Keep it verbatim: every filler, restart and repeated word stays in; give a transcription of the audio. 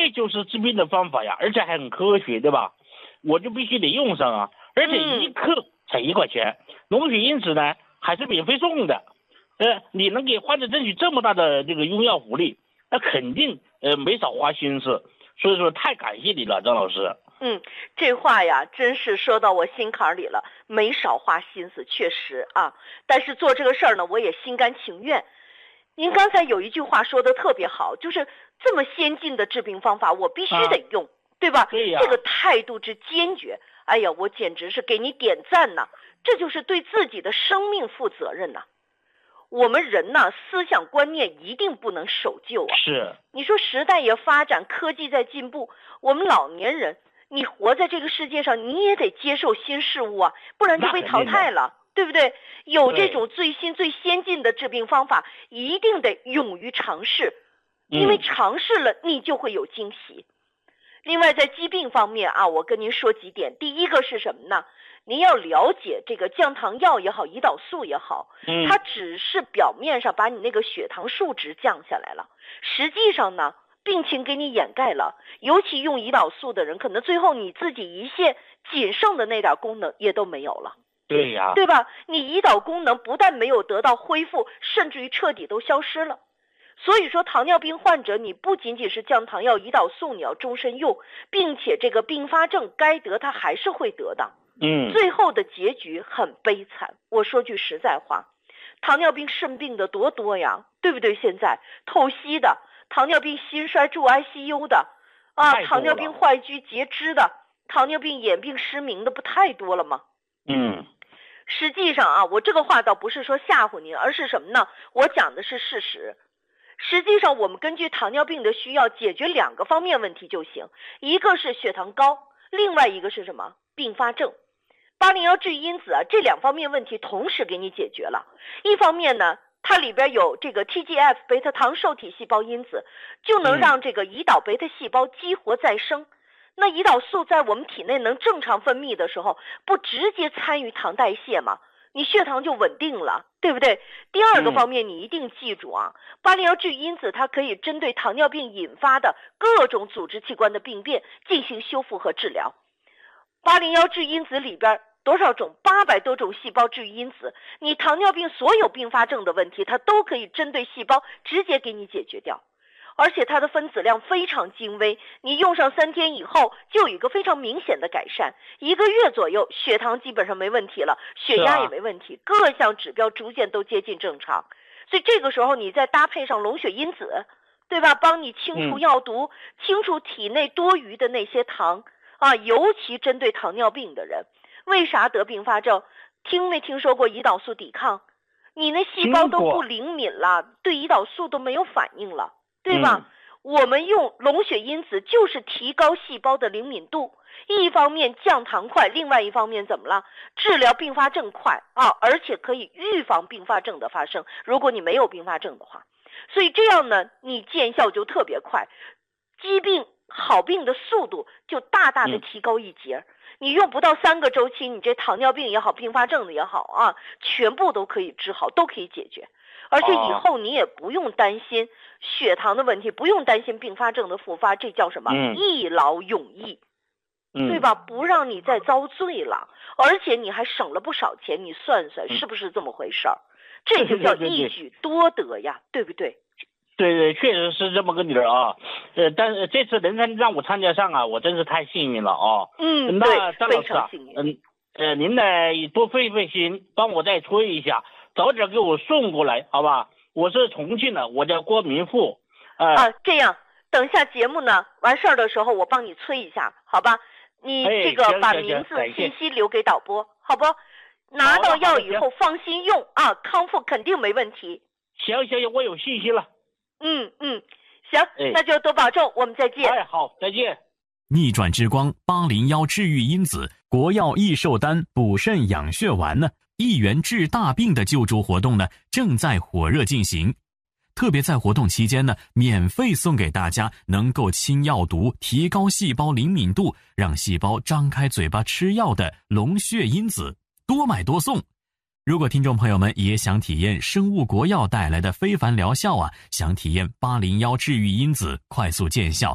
这就是治病的方法呀，而且还很科学，对吧？我就必须得用上啊，而且一克才一块钱，龙血因子呢还是免费送的，呃，你能给患者争取这么大的这个用药福利，那肯定呃没少花心思，所以说太感谢你了，张老师。 嗯，这话呀，真是说到我心坎里了，没少花心思，确实啊。但是做这个事儿呢，我也心甘情愿。您刚才有一句话说的特别好，就是这么先进的治病方法，我必须得用，啊、对吧？ 对呀。 这个态度之坚决，哎呀，我简直是给你点赞呐！这就是对自己的生命负责任呐。我们人呢，思想观念一定不能守旧啊。 是。 你说时代也发展，科技在进步，我们老年人。你活在这个世界上，你也得接受新事物啊，不然就被淘汰了，对不对？有这种最新最先进的治病方法，一定得勇于尝试，因为尝试了你就会有惊喜。嗯、另外在疾病方面啊，我跟您说几点。第一个是什么呢？您要了解这个降糖药也好，胰岛素也好， 嗯、 它只是表面上把你那个血糖数值降下来了，实际上呢病情给你掩盖了，尤其用胰岛素的人，可能最后你自己胰腺仅剩的那点功能也都没有了。 对呀， 对吧？你胰岛功能不但没有得到恢复，甚至于彻底都消失了。所以说糖尿病患者，你不仅仅是降糖药、胰岛素你要终身用，并且这个并发症该得他还是会得的。 嗯， 最后的结局很悲惨。我说句实在话，糖尿病肾病的多多呀，对不对？现在透析的。糖尿病心衰住 I C U 的啊，糖尿病坏疽截肢的，糖尿病眼病失明的不太多了吗？ 嗯， 实际上啊，我这个话倒不是说吓唬您，而是什么呢？我讲的是事实。实际上我们根据糖尿病的需要解决两个方面问题就行，一个是血糖高，另外一个是什么？并发症。八零幺治愈因子啊，这两方面问题同时给你解决了。一方面呢，它里边有这个 T G F 贝塔糖受体细胞因子，就能让这个胰岛贝塔细胞激活再生。嗯、那胰岛素在我们体内能正常分泌的时候，不直接参与糖代谢吗？你血糖就稳定了，对不对？第二个方面，你一定记住啊，八零幺治愈因子它可以针对糖尿病引发的各种组织器官的病变进行修复和治疗。八零幺治愈因子里边多少种？八百多种细胞治愈因子，你糖尿病所有并发症的问题，它都可以针对细胞直接给你解决掉。而且它的分子量非常精微，你用上三天以后就有一个非常明显的改善，一个月左右血糖基本上没问题了，血压也没问题，各项指标逐渐都接近正常。所以这个时候你再搭配上龙血因子，对吧？帮你清除药毒，嗯、清除体内多余的那些糖啊，尤其针对糖尿病的人，为啥得并发症？听没听说过胰岛素抵抗？你那细胞都不灵敏了，对胰岛素都没有反应了。对吧？嗯、我们用龙血因子就是提高细胞的灵敏度，一方面降糖快，另外一方面怎么了？治疗并发症快啊，而且可以预防并发症的发生。如果你没有并发症的话，所以这样呢，你见效就特别快，疾病好病的速度就大大的提高一截。嗯、你用不到三个周期，你这糖尿病也好，并发症的也好啊，全部都可以治好，都可以解决。而且以后你也不用担心血糖的问题，不用担心并发症的复发，这叫什么？ 嗯、 一劳永逸， 嗯、 对吧？不让你再遭罪了，而且你还省了不少钱，你算算是不是这么回事儿？嗯、这就叫一举多得呀，对不对？ 对对，确实是这么个理儿啊。呃，但是这次能让我参加上啊，我真是太幸运了啊。 嗯， 那张老师啊， 非常幸运。 嗯，呃，您呢多费费心，帮我再催一下。早点给我送过来，好吧？我是重庆的，我叫郭明富。呃、 啊，这样，等下节目呢完事儿的时候，我帮你催一下，好吧？你这个把名字信息留给导播，好不？拿到药以后放心用啊，康复肯定没问题。 行行行，我有信息了。 嗯嗯，行，哎、那就多保重，我们再见。 哎，好，再见。 逆转之光八零幺治愈因子国药益寿丹补肾养血丸呢？一元治大病的救助活动呢，正在火热进行。特别在活动期间呢，免费送给大家能够清药毒、提高细胞灵敏度，让细胞张开嘴巴吃药的龙血因子，多买多送。如果听众朋友们也想体验生物国药带来的非凡疗效啊，想体验八零幺治愈因子快速见效，